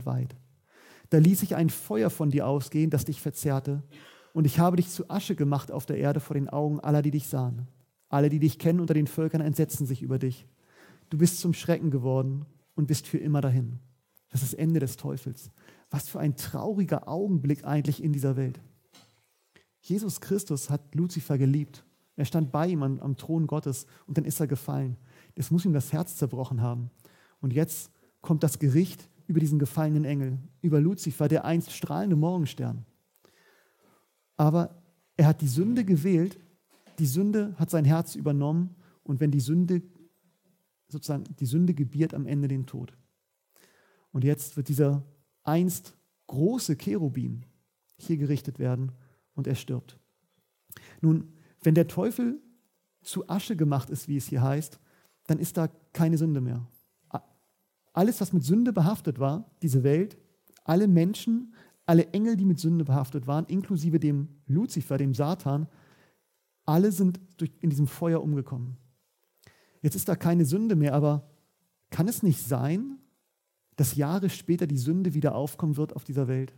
und weit. Da ließ ich ein Feuer von dir ausgehen, das dich verzehrte, und ich habe dich zu Asche gemacht auf der Erde vor den Augen aller, die dich sahen. Alle, die dich kennen unter den Völkern, entsetzen sich über dich. Du bist zum Schrecken geworden und bist für immer dahin. Das ist das Ende des Teufels. Was für ein trauriger Augenblick eigentlich in dieser Welt. Jesus Christus hat Luzifer geliebt. Er stand bei ihm am Thron Gottes und dann ist er gefallen. Es muss ihm das Herz zerbrochen haben. Und jetzt kommt das Gericht über diesen gefallenen Engel, über Luzifer, der einst strahlende Morgenstern. Aber er hat die Sünde gewählt, die Sünde hat sein Herz übernommen und wenn die Sünde gebiert am Ende den Tod. Und jetzt wird dieser einst große Cherubim hier gerichtet werden und er stirbt. Nun, wenn der Teufel zu Asche gemacht ist, wie es hier heißt, dann ist da keine Sünde mehr. Alles, was mit Sünde behaftet war, diese Welt, alle Menschen, alle Engel, die mit Sünde behaftet waren, inklusive dem Luzifer, dem Satan, alle sind in diesem Feuer umgekommen. Jetzt ist da keine Sünde mehr, aber kann es nicht sein, dass Jahre später die Sünde wieder aufkommen wird auf dieser Welt?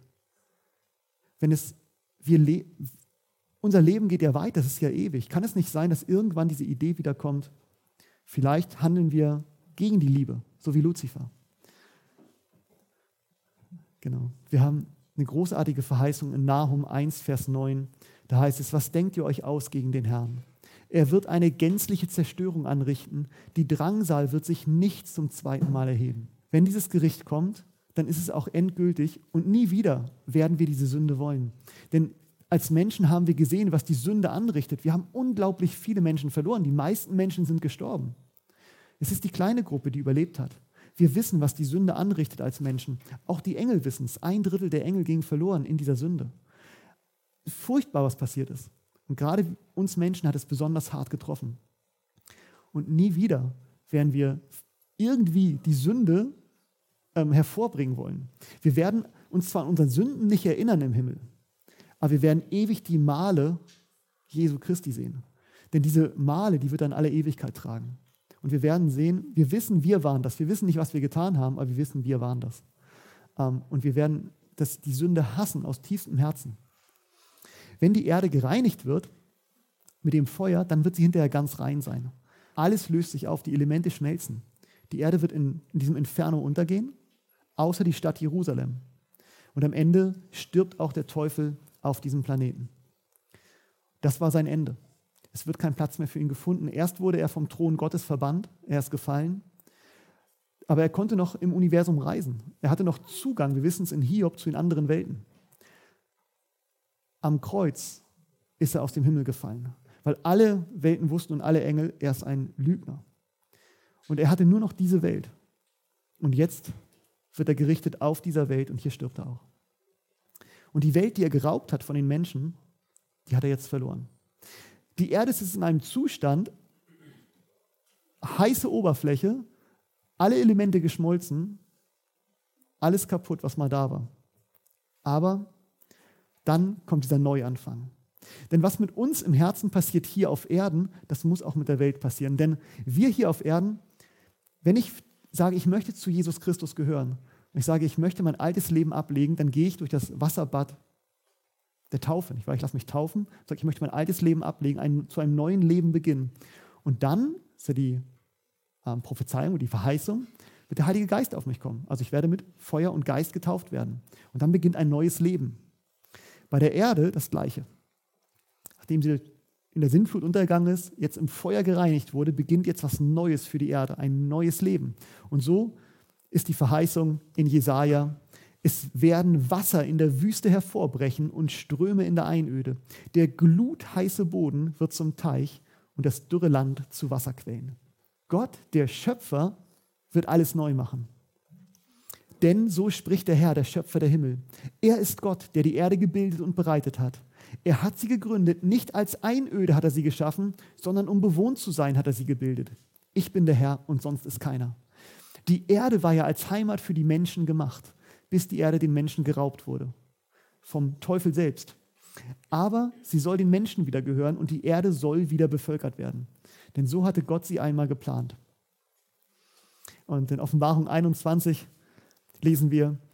Unser Leben geht ja weiter, das ist ja ewig. Kann es nicht sein, dass irgendwann diese Idee wieder kommt, vielleicht handeln wir gegen die Liebe, so wie Luzifer? Genau. Wir haben eine großartige Verheißung in Nahum 1, Vers 9. Da heißt es, was denkt ihr euch aus gegen den Herrn? Er wird eine gänzliche Zerstörung anrichten. Die Drangsal wird sich nicht zum zweiten Mal erheben. Wenn dieses Gericht kommt, dann ist es auch endgültig und nie wieder werden wir diese Sünde wollen. Denn als Menschen haben wir gesehen, was die Sünde anrichtet. Wir haben unglaublich viele Menschen verloren. Die meisten Menschen sind gestorben. Es ist die kleine Gruppe, die überlebt hat. Wir wissen, was die Sünde anrichtet als Menschen. Auch die Engel wissen es. 1/3 der Engel gingen verloren in dieser Sünde. Furchtbar, was passiert ist. Und gerade uns Menschen hat es besonders hart getroffen. Und nie wieder werden wir irgendwie die Sünde hervorbringen wollen. Wir werden uns zwar an unsere Sünden nicht erinnern im Himmel, aber wir werden ewig die Male Jesu Christi sehen. Denn diese Male, die wird dann alle Ewigkeit tragen. Und wir werden sehen, wir wissen, wir waren das. Wir wissen nicht, was wir getan haben, aber wir wissen, wir waren das. Und wir werden die Sünde hassen aus tiefstem Herzen. Wenn die Erde gereinigt wird mit dem Feuer, dann wird sie hinterher ganz rein sein. Alles löst sich auf, die Elemente schmelzen. Die Erde wird in diesem Inferno untergehen, außer die Stadt Jerusalem. Und am Ende stirbt auch der Teufel auf diesem Planeten. Das war sein Ende. Es wird kein Platz mehr für ihn gefunden. Erst wurde er vom Thron Gottes verbannt, er ist gefallen, aber er konnte noch im Universum reisen. Er hatte noch Zugang, wir wissen es in Hiob, zu den anderen Welten. Am Kreuz ist er aus dem Himmel gefallen, weil alle Welten wussten und alle Engel, er ist ein Lügner. Und er hatte nur noch diese Welt. Und jetzt wird er gerichtet auf dieser Welt und hier stirbt er auch. Und die Welt, die er geraubt hat von den Menschen, die hat er jetzt verloren. Die Erde ist in einem Zustand, heiße Oberfläche, alle Elemente geschmolzen, alles kaputt, was mal da war. Aber dann kommt dieser Neuanfang. Denn was mit uns im Herzen passiert hier auf Erden, das muss auch mit der Welt passieren. Denn wir hier auf Erden, wenn ich sage, ich möchte zu Jesus Christus gehören, und ich sage, ich möchte mein altes Leben ablegen, dann gehe ich durch das Wasserbad der Taufe. Ich lasse mich taufen, sage, ich möchte mein altes Leben ablegen, zu einem neuen Leben beginnen. Und dann ist ja die Prophezeiung und die Verheißung, wird der Heilige Geist auf mich kommen. Also ich werde mit Feuer und Geist getauft werden. Und dann beginnt ein neues Leben. Bei der Erde das Gleiche. Nachdem sie in der Sintflut untergegangen ist, jetzt im Feuer gereinigt wurde, beginnt jetzt was Neues für die Erde, ein neues Leben. Und so ist die Verheißung in Jesaja: Es werden Wasser in der Wüste hervorbrechen und Ströme in der Einöde. Der glutheiße Boden wird zum Teich und das dürre Land zu Wasserquellen. Gott, der Schöpfer, wird alles neu machen. Denn so spricht der Herr, der Schöpfer der Himmel. Er ist Gott, der die Erde gebildet und bereitet hat. Er hat sie gegründet, nicht als Einöde hat er sie geschaffen, sondern um bewohnt zu sein, hat er sie gebildet. Ich bin der Herr und sonst ist keiner. Die Erde war ja als Heimat für die Menschen gemacht, bis die Erde den Menschen geraubt wurde. Vom Teufel selbst. Aber sie soll den Menschen wieder gehören und die Erde soll wieder bevölkert werden. Denn so hatte Gott sie einmal geplant. Und in Offenbarung 21 lesen wir: